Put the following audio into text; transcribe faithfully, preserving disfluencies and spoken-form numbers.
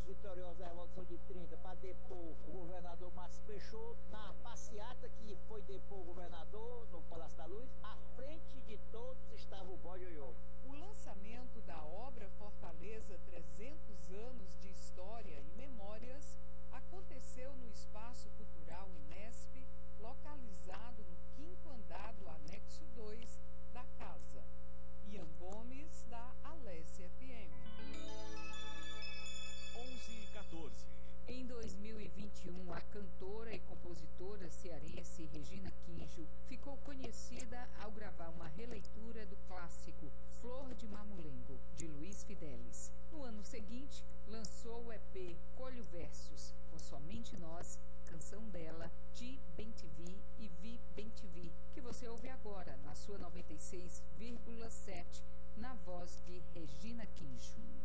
vitoriosos da Revolução de trinta para depor o governador Márcio Peixoto, na passeata que foi depor o governador no Palácio da Luz, à frente de todos estava o Bode Ioiô. O lançamento da obra Fortaleza trezentos anos de História e Memórias aconteceu no Espaço Cultural Inesp, localizado no quinto andar do anexo dois da casa. Ian Gomes, da Alesse F M. onze e quatorze. Em dois mil e vinte e um, a cantora e compositora cearense Regina Kinjo ficou conhecida ao gravar uma releitura do clássico Flor de Mamulengo, de Luiz Fidelis. No ano seguinte, lançou o E P Colho Versos, com Somente Nós, canção dela, de Bem Te Vi e Vi Bem Te Vi, que você ouve agora na sua noventa e seis vírgula sete, na voz de Regina Kinjo.